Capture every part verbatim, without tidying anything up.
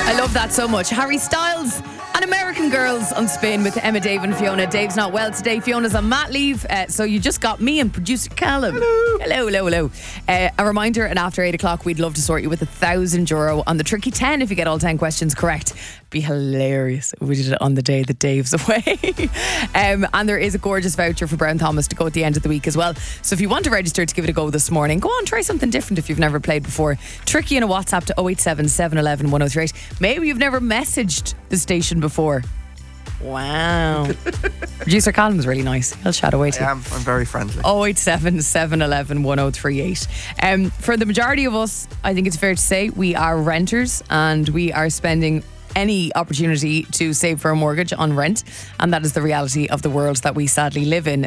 I love that so much. Harry Styles and American Girls on Spin with Emma, Dave and Fiona. Dave's not well today. Fiona's on mat leave. Uh, so you just got me and producer Callum. Hello. Hello, hello, hello. Uh, a reminder, and after eight o'clock, we'd love to sort you with a thousand euro on the Tricky ten if you get all ten questions correct. Be hilarious if we did it on the day that Dave's away. um, and there is a gorgeous voucher for Brown Thomas to go at the end of the week as well. So if you want to register to give it a go this morning, go on, try something different if you've never played before. Tricky in a WhatsApp to oh eight seven, seven one one, one oh three eight. Maybe you've never messaged the station before. Wow. Producer Callum's really nice. He'll chat away to you. I am. I'm very friendly. oh eight seven, seven one one, one oh three eight. Um, for the majority of us, I think it's fair to say we are renters and we are spending any opportunity to save for a mortgage on rent, and that is the reality of the world that we sadly live in.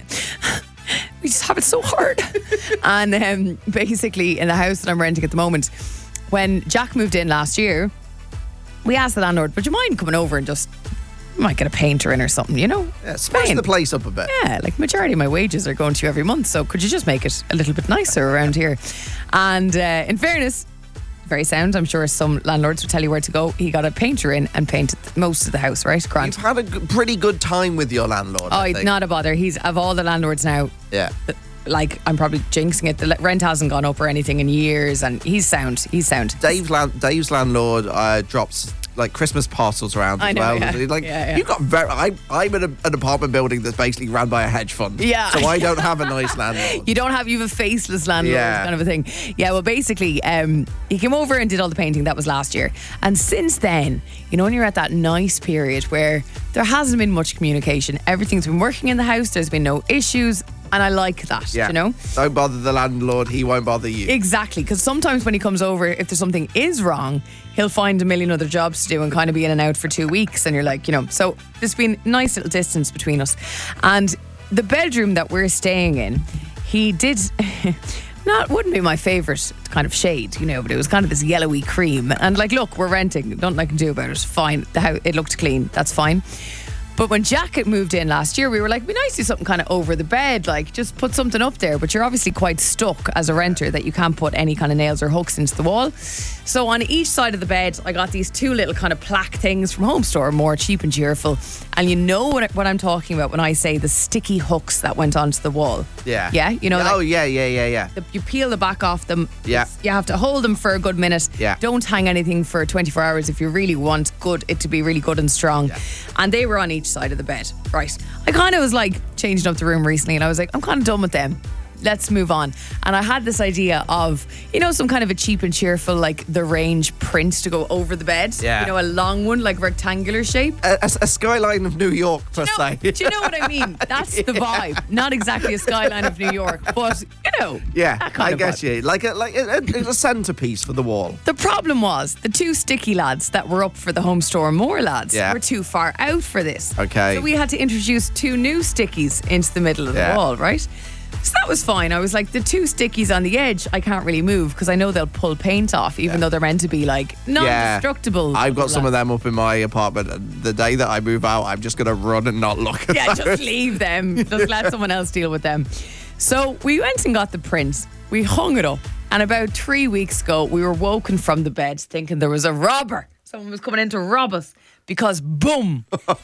We just have it so hard. And um, basically in the house that I'm renting at the moment, when Jack moved in last year, we asked the landlord, would you mind coming over and just, we might get a painter in or something, you know? Yeah, spice the place up a bit. Yeah, like majority of my wages are going to you every month, so could you just make it a little bit nicer around here? And uh, in fairness, very sound. I'm sure some landlords would tell you where to go. He got a painter in and painted most of the house, right? Grant. You've had a g- pretty good time with your landlord. Oh, I it's think. not a bother. He's of all the landlords now. Yeah. Like, I'm probably jinxing it. The rent hasn't gone up or anything in years, and he's sound. He's sound. Dave's, land- Dave's landlord uh, drops like Christmas parcels around as I know, well. yeah. Like Yeah, yeah. you got very. I, I'm in a, an apartment building that's basically run by a hedge fund. Yeah. So I don't have a nice landlord. You don't have, you have a faceless landlord, Yeah. kind of a thing. Yeah, well, basically, um, he came over and did all the painting. That was last year. And since then, you know, when you're at that nice period where there hasn't been much communication, everything's been working in the house, there's been no issues, and I like that, Yeah. you know? Don't bother the landlord. He won't bother you. Exactly, because sometimes when he comes over, if there's something is wrong, he'll find a million other jobs to do and kind of be in and out for two weeks. And you're like, you know, so there's been a nice little distance between us. And the bedroom that we're staying in, he did... Not wouldn't be my favourite kind of shade, you know, but it was kind of this yellowy cream. And like, look, we're renting. Nothing I can do about it. Fine. The house, it looked clean. That's fine. But when Jack had moved in last year, we were like, it'd be nice to do something kind of over the bed, like just put something up there. But you're obviously quite stuck as a renter that you can't put any kind of nails or hooks into the wall. So on each side of the bed, I got these two little kind of plaque things from Home Store, more cheap and cheerful. And you know what, what I'm talking about when I say the sticky hooks that went onto the wall. Yeah. Yeah, you know. Oh, like yeah, yeah, yeah, yeah. the, you peel the back off them. Yeah. You have to hold them for a good minute. Yeah. Don't hang anything for twenty-four hours if you really want good it to be really good and strong. Yeah. And they were on each side of the bed. Right. I kind of was like changing up the room recently and I was like, I'm kind of done with them. Let's move on. And I had this idea of, you know, some kind of a cheap and cheerful, like the range print to go over the bed. Yeah. You know, a long one, like rectangular shape. A, a, a skyline of New York, per No, se. do you know what I mean? That's the vibe. Not exactly a skyline of New York, but, you know. Yeah, that kind I of get vibe. you. Like a like a, a, a centerpiece for the wall. The problem was the two sticky lads that were up for the Home Store More lads Yeah. were too far out for this. Okay. So we had to introduce two new stickies into the middle of Yeah. the wall, right? So that was fine. I was like, the two stickies on the edge, I can't really move because I know they'll pull paint off, even Yeah. though they're meant to be like non-destructible. I've got some of them up in my apartment. The day that I move out, I'm just going to run and not look at Yeah, those. just leave them. Just let someone else deal with them. So we went and got the print. We hung it up. And about three weeks ago, we were woken from the bed thinking there was a robber. Someone was coming in to rob us because boom,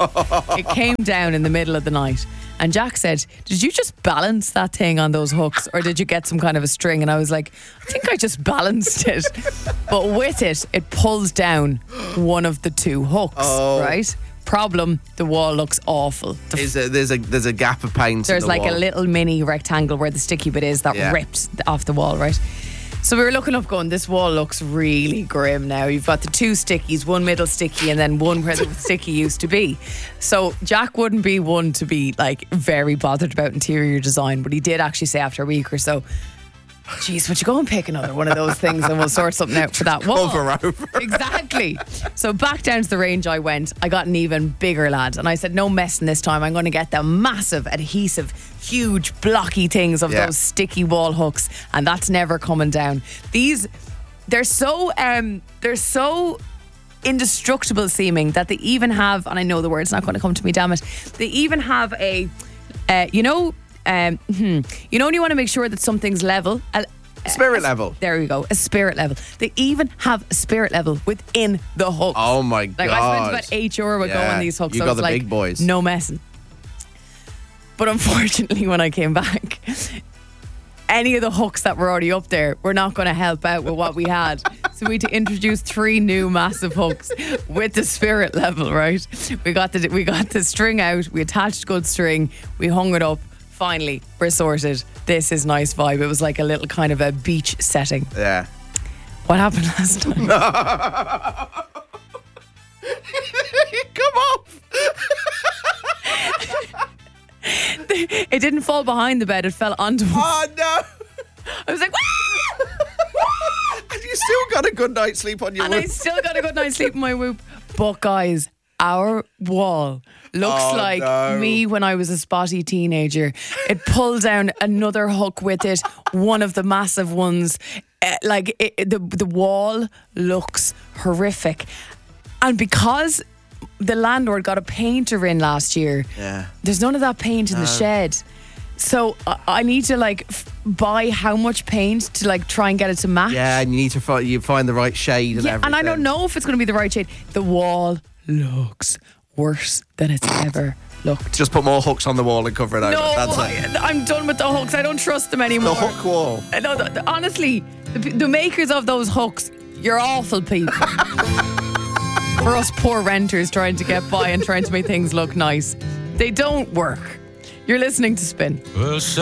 it came down in the middle of the night. And Jack said, did you just balance that thing on those hooks or did you get some kind of a string? And I was like, I think I just balanced it. But with it, it pulls down one of the two hooks, Oh. right? Problem, the wall looks awful. The Is a, there's a there's a gap of paint. There's in the like wall. a little mini rectangle where the sticky bit is that Yeah. ripped off the wall, right? So we were looking up going, this wall looks really grim now. You've got the two stickies, one middle sticky and then one where the sticky used to be. So Jack wouldn't be one to be like very bothered about interior design, but he did actually say after a week or so, geez, would you go and pick another one of those things and we'll sort something out for that wall? Cover over. Exactly. So back down to the range I went. I got an even bigger lad and I said, no messing this time. I'm going to get the massive adhesive, huge blocky things of Yeah. those sticky wall hooks, and that's never coming down. These, they're so um they're so indestructible seeming that they even have, and I know the word's not going to come to me, damn it, they even have a uh, you know um hmm, you know when you want to make sure that something's level, a, Spirit level. There we go, a spirit level. They even have a spirit level within the hooks. Oh my Like god! I spent about eight euro ago Yeah, on these hooks. you so got it's the like, big boys. No messing. But unfortunately, when I came back, any of the hooks that were already up there were not going to help out with what we had. So we had to introduce three new massive hooks with the spirit level, right? We got the we got the string out, we attached good string, we hung it up. Finally, we're sorted. This is nice vibe. It was like a little kind of a beach setting. Yeah. What happened last time? Come off. It didn't fall behind the bed, it fell onto us. Oh no. I was like, "Wah!" And you still got a good night's sleep on your And I roof. still got a good night's sleep in my whoop. But guys, our wall looks Oh, like no. me when I was a spotty teenager. It pulled down another hook with it, one of the massive ones. Uh, like it, it- the the wall looks horrific, and because the landlord got a painter in last year, Yeah. there's none of that paint in the shed. So I, I need to like f- buy how much paint to like try and get it to match. Yeah, and you need to find you find the right shade and Yeah, everything. and I don't know if it's going to be the right shade. The wall looks worse than it's ever looked. Just put more hooks on the wall and cover it over. No, That's it. I, I'm done with the hooks. I don't trust them anymore. The hook wall. I know, the, the- honestly, the, the makers of those hooks, you're awful people. For us poor renters trying to get by and trying to make things look nice, they don't work. You're listening to Spin. Well,